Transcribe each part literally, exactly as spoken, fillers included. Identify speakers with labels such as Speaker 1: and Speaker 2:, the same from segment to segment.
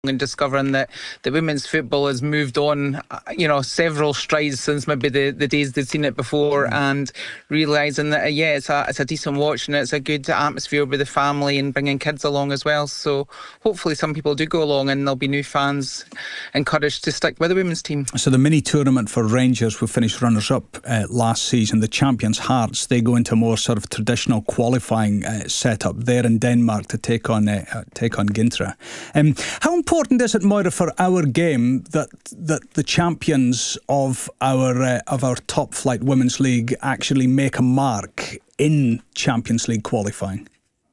Speaker 1: and discovering that the women's football has moved on, you know, several strides since maybe the, the days they'd seen it before, mm. and realising that, uh, yeah, it's a, it's a decent watch and it's a good atmosphere with the family and bringing kids along as well. So hopefully some people do go along and there'll be new fans encouraged to stick with the women's team.
Speaker 2: So the mini tournament for Rangers, who finished runners-up uh, last season, the champions Hearts, they go into a more sort of traditional qualifying uh, setup there in Denmark to take on uh, take on Gintra. Um, how important is it, Moira, for our game that that the champions of our uh, of our top flight women's league actually make a mark in Champions League qualifying?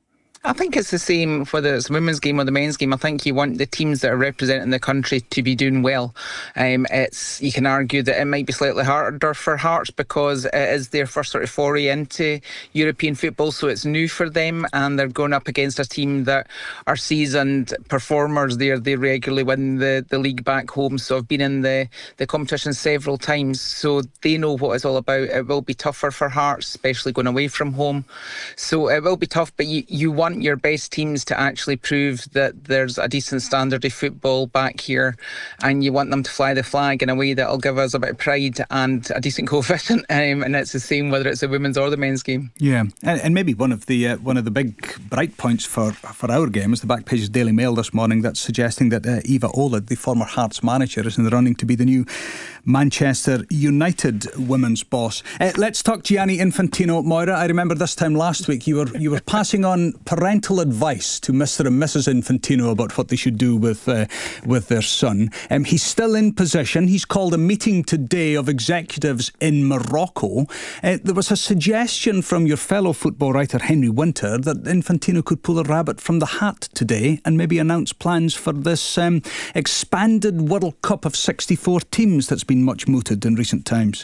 Speaker 1: I think it's the same whether it's the women's game or the men's game. I think you want the teams that are representing the country to be doing well. Um, it's you can argue that it might be slightly harder for Hearts because it is their first sort of foray into European football, so it's new for them, and they're going up against a team that are seasoned performers. They they regularly win the, the league back home, so I've been in the, the competition several times, so they know what it's all about. It will be tougher for Hearts, especially going away from home. So it will be tough, but you, you want your best teams to actually prove that there's a decent standard of football back here, and you want them to fly the flag in a way that'll give us a bit of pride and a decent coefficient, um, and it's the same whether it's the women's or the men's game.
Speaker 2: Yeah, and, and maybe one of the uh, one of the big bright points for, for our game is the back page of Daily Mail this morning that's suggesting that uh, Eva Ola, the former Hearts manager, is in the running to be the new Manchester United women's boss. Uh, let's talk Gianni Infantino. Moira, I remember this time last week you were you were passing on parental advice to Mister and Missus Infantino about what they should do with uh, with their son. Um, he's still in position. He's called a meeting today of executives in Morocco. Uh, there was a suggestion from your fellow football writer Henry Winter that Infantino could pull a rabbit from the hat today and maybe announce plans for this um, expanded World Cup of sixty-four teams that's been much mooted in recent times.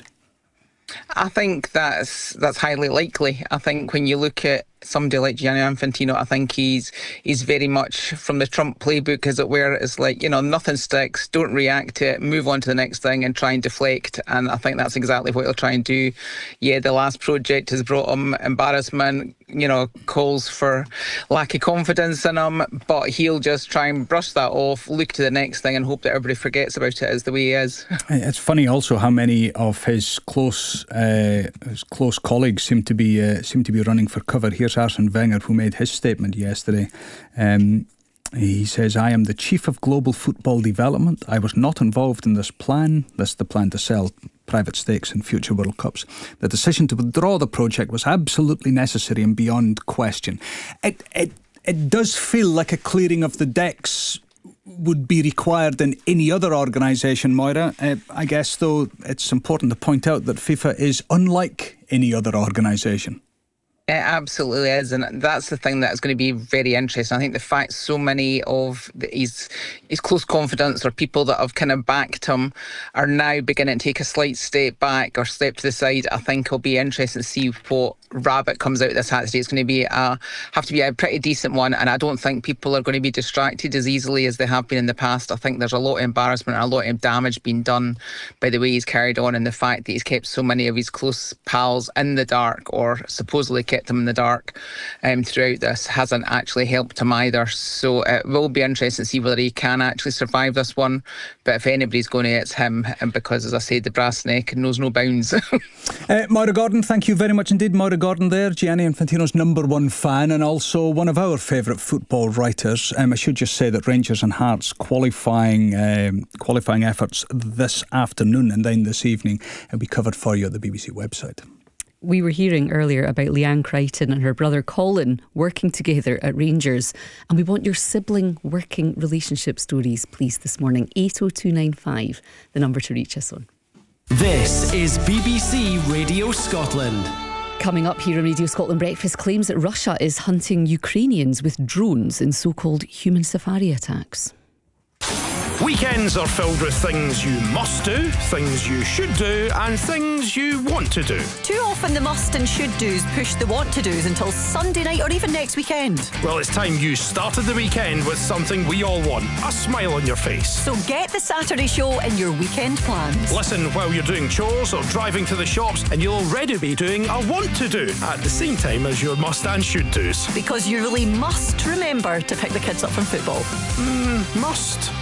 Speaker 1: I think that's that's highly likely. I think when you look at somebody like Gianni Infantino, I think he's he's very much from the Trump playbook, as it were. It's like, you know, nothing sticks, don't react to it, move on to the next thing and try and deflect. And I think that's exactly what he'll try and do. Yeah, the last project has brought him embarrassment, you know, calls for lack of confidence in him, but he'll just try and brush that off, look to the next thing and hope that everybody forgets about it as the way he is.
Speaker 2: It's funny also how many of his close uh, his close colleagues seem to be uh, seem to be running for cover. Here's Arsene Wenger, who made his statement yesterday. Um, he says, I am the chief of global football development. I was not involved in this plan. This is the plan to sell private stakes in future World Cups. The decision to withdraw the project was absolutely necessary and beyond question. It, it, it does feel like a clearing of the decks would be required in any other organisation, Moira. Uh, I guess, though, it's important to point out that FIFA is unlike any other organisation.
Speaker 1: It absolutely is, and that's the thing that is going to be very interesting. I think the fact so many of the, his his close confidants or people that have kind of backed him are now beginning to take a slight step back or step to the side, I think it'll be interesting to see what rabbit comes out of this hat today. It's going to be a, have to be a pretty decent one, and I don't think people are going to be distracted as easily as they have been in the past. I think there's a lot of embarrassment and a lot of damage being done by the way he's carried on, and the fact that he's kept so many of his close pals in the dark, or supposedly kept them in the dark um, throughout this, hasn't actually helped him either. So it will be interesting to see whether he can actually survive this one, but if anybody's going to, it's him, and because, as I said, the brass neck knows no bounds.
Speaker 2: uh, Moira Gordon, thank you very much indeed. Moira Gordon there, Gianni Infantino's number one fan and also one of our favourite football writers. Um, I should just say that Rangers and Hearts qualifying um, qualifying efforts this afternoon and then this evening will be covered for you at the B B C website.
Speaker 3: We were hearing earlier about Leanne Crichton and her brother Colin working together at Rangers, and we want your sibling working relationship stories, please, this morning. eight oh two nine five, the number to reach us on.
Speaker 4: This is B B C Radio Scotland.
Speaker 3: Coming up here on Radio Scotland Breakfast, claims that Russia is hunting Ukrainians with drones in so-called human safari attacks.
Speaker 5: Weekends are filled with things you must do, things you should do, and things you want to do.
Speaker 6: Too often the must and should do's push the want to do's until Sunday night or even next weekend.
Speaker 5: Well, it's time you started the weekend with something we all want, a smile on your face.
Speaker 6: So get the Saturday show in your weekend plans.
Speaker 5: Listen while you're doing chores or driving to the shops, and you'll already be doing a want to do at the same time as your must and should do's.
Speaker 6: Because you really must remember to pick the kids up from football.
Speaker 5: Mm, must.